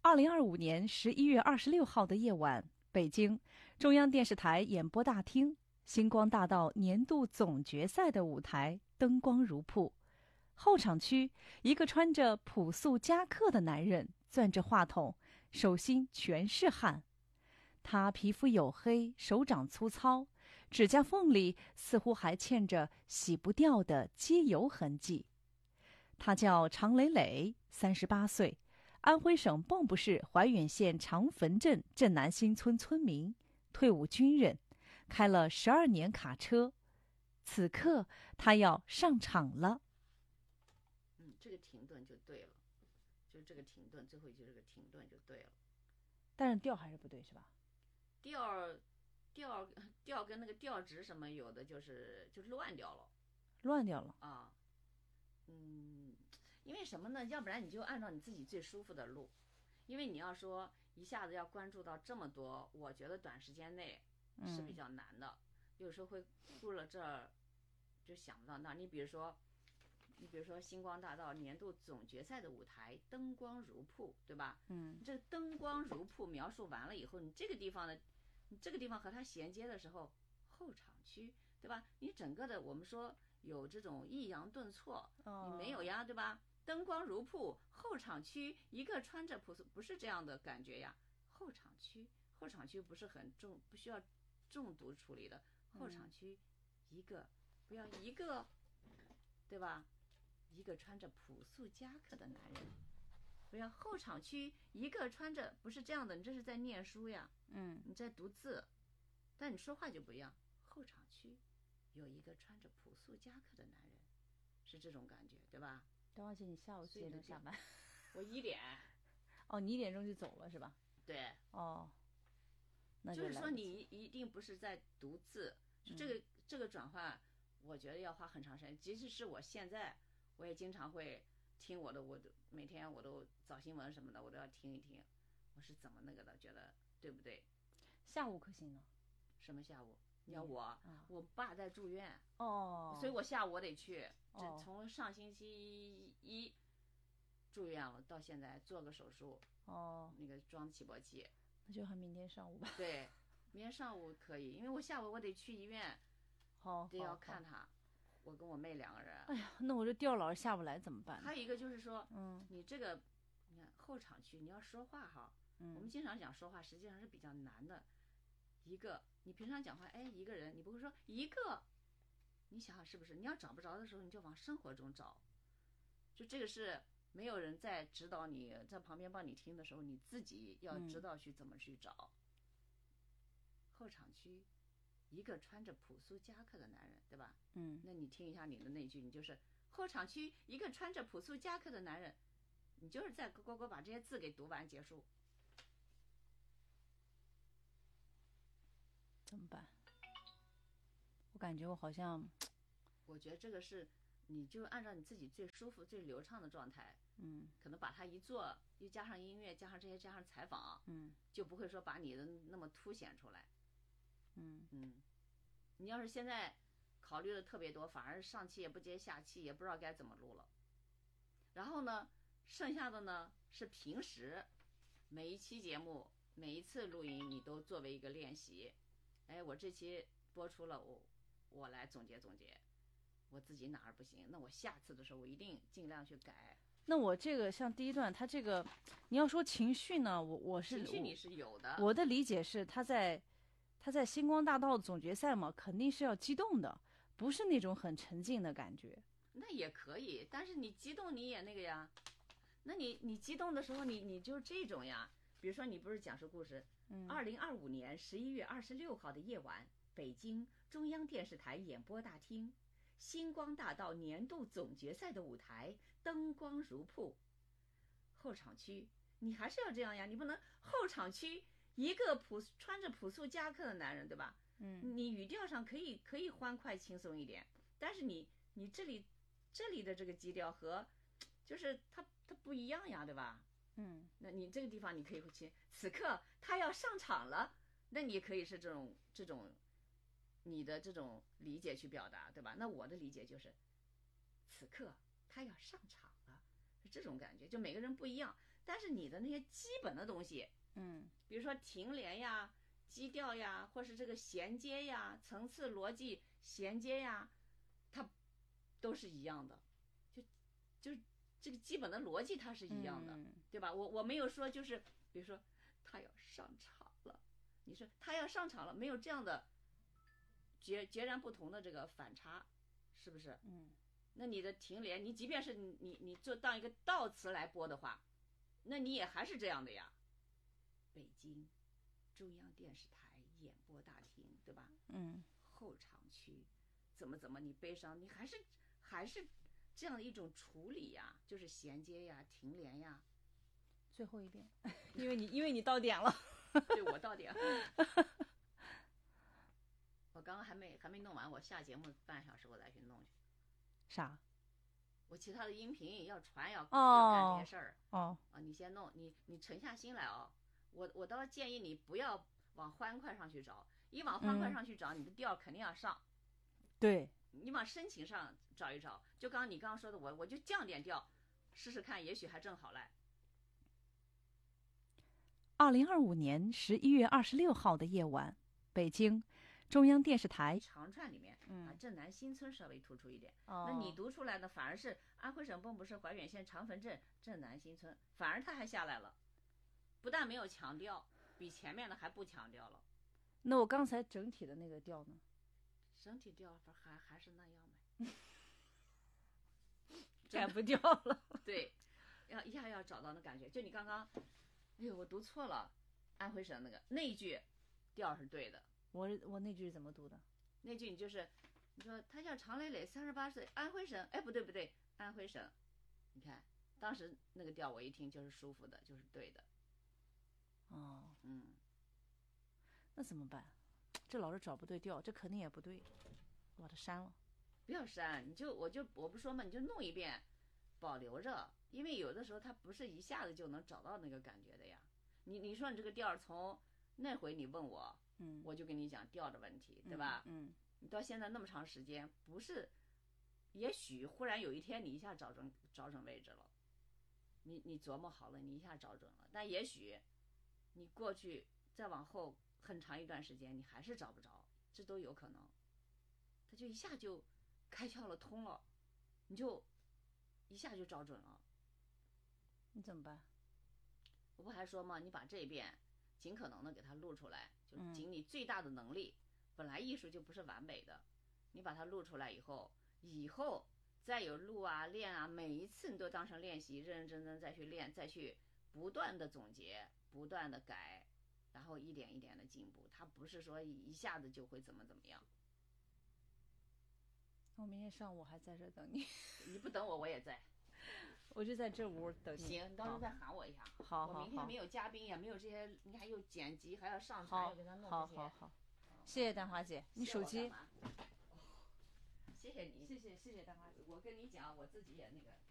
2025年11月26号的夜晚，北京中央电视台演播大厅，星光大道年度总决赛的舞台灯光如瀑。后场区，一个穿着朴素夹克的男人攥着话筒，手心全是汗。他皮肤黝黑，手掌粗糙，指甲缝里似乎还嵌着洗不掉的机油痕迹。他叫常磊磊，38岁。安徽省蚌埠市怀远县长坟镇镇南新村村民，退伍军人，开了12年卡车。此刻他要上场了。 这个停顿就对了，就这个停顿，最后一句这个停顿就对了。 但是调还是不对，是吧？ 调跟那个调值什么有的就是乱掉了， 乱掉了啊。因为什么呢？要不然你就按照你自己最舒服的录，因为你要说一下子要关注到这么多，我觉得短时间内是比较难的。有时候会录了这儿就想不到那儿。你比如说星光大道年度总决赛的舞台灯光如瀑，对吧？这灯光如瀑描述完了以后，你这个地方和它衔接的时候，后场区，对吧？你整个的我们说有这种抑扬顿挫，你没有呀，对吧？灯光如瀑，后场区一个穿着朴素，不是这样的感觉呀。后场区不是很重，不需要重读处理的。后场区一个，不要一个，对吧？一个穿着朴素夹克的男人，不要后场区一个穿着，不是这样的，你这是在念书呀，你在读字，但你说话就不一样。后场区有一个穿着朴素夹克的男人，是这种感觉，对吧？ 张小姐，你下午几点钟下班？ 我1点。 哦，你1点钟就走了是吧？ 对。 哦，那就是说你一定不是在读字，这个转换，我觉得要花很长时间。即使是我现在，我也经常会听我每天我都早新闻什么的，我都要听一听，我是怎么那个的，觉得对不对？ 下午可行呢？ 什么下午？你要我爸在住院哦， 所以我下午我得去。从上星期一住院了，到现在做个手术，那个装起搏器。 那就还明天上午吧。 对，明天上午可以，因为我下午我得去医院，得要看他。我跟我妹2个人。 哎呀，那我这调老是下不来怎么办？ 还有一个就是说，你这个，你看后场区你要说话哈，我们经常讲说话，实际上是比较难的。一个，你平常讲话，一个人，你不会说一个，你想想是不是？你要找不着的时候，你就往生活中找。就这个是没有人在指导你，在旁边帮你听的时候，你自己要知道去怎么去找。后场区，一个穿着朴素夹克的男人，对吧？那你听一下你的那句，你就是后场区一个穿着朴素夹克的男人，你就是在呱呱把这些字给读完结束。 怎么办？我感觉我好像， 我觉得这个是，你就按照你自己最舒服、最流畅的状态，可能把它一做，又加上音乐，加上这些，加上采访，就不会说把你的那么凸显出来。你要是现在考虑的特别多，反而上期也不接下期，也不知道该怎么录了。然后呢，剩下的呢是平时每一期节目、每一次录音，你都作为一个练习。我这期播出了，我来总结总结，我自己哪儿不行，那我下次的时候我一定尽量去改。 那我这个像第一段，他这个你要说情绪呢，我是情绪你是有的。 我的理解是他在星光大道总决赛嘛，肯定是要激动的，不是那种很沉静的感觉。 那也可以，但是你激动你也那个呀，那你激动的时候你就是这种呀。比如说你不是讲述故事，2025年11月26号的夜晚，北京中央电视台演播大厅，星光大道年度总决赛的舞台灯光如瀑。后场区你还是要这样呀，你不能后场区一个穿着朴素夹克的男人，对吧？你语调上可以欢快轻松一点，但是你这里的这个基调和就是它不一样呀，对吧？那你这个地方你可以去，此刻他要上场了，那你可以是这种你的这种理解去表达，对吧？那我的理解就是此刻他要上场了，是这种感觉，就每个人不一样。 但是你的那些基本的东西，比如说停连呀、基调呀，或是这个衔接呀、层次逻辑衔接呀，它都是一样的，就是这个基本的逻辑它是一样的，对吧？我没有说就是比如说他要上场了，你说他要上场了，没有这样的截然不同的这个反差，是不是？那你的停连，你即便是你就当一个倒词来播的话，那你也还是这样的呀。北京中央电视台演播大厅，对吧？后场区怎么你悲伤，你还是这样的一种处理呀，就是衔接呀、停连呀。 最后一遍，因为你到点了。 对，我到点了。我刚刚还没弄完，我下节目半小时我再去弄去。 啥？ 我其他的音频要传要干这些事儿。你先弄，你沉下心来啊。我倒建议你不要往欢快上去找，一往欢快上去找，你的调肯定要上。 对， 你往深情上找一找，就你刚刚说的，我就降点调，试试看，也许还正好来。 2025年11月26号的夜晚，北京中央电视台长串里面镇南新村稍微突出一点。那你读出来的反而是安徽省蚌埠市怀远县长坟镇镇南新村，反而它还下来了，不但没有强调，比前面的还不强调了。 那我刚才整体的那个调呢？ 整体调还是那样呗。 改不掉了。 对，一下要找到那感觉。就你刚刚，哎呦，我读错了，安徽省那一句调是对的。 我那句怎么读的？ 那句你说他叫常磊磊，38岁，安徽省。哎，不对，安徽省。你看当时那个调我一听就是舒服的，就是对的。 那怎么办？这老是找不对调，这肯定也不对，我把它删了。 不要删，我不说嘛，你就弄一遍，保留着，因为有的时候它不是一下子就能找到那个感觉的呀。你说你这个调从那回你问我，我就跟你讲调的问题，对吧？你到现在那么长时间，不是，也许忽然有一天你一下找准位置了，你琢磨好了，你一下找准了，但也许你过去再往后很长一段时间，你还是找不着，这都有可能。它就一下就开窍了，通了，你就一下就找准了。 你怎么办？ 我不还说吗？你把这一遍尽可能的给它录出来，就尽你最大的能力。本来艺术就不是完美的，你把它录出来以后再有录啊练啊，每一次你都当成练习，认认真真再去练，再去不断的总结，不断的改，然后一点一点的进步。它不是说一下子就会怎么样。 我明天上午还在这等你。 你不等我，我也在。 我就在这屋等你。 行，你到时候再喊我一下。 好。 我明天没有嘉宾，也没有这些，你还有剪辑，还要上传，要给他弄这些。 好。谢谢丹华姐，你手机。 谢谢你。 谢谢丹华姐。 我跟你讲，我自己也那个。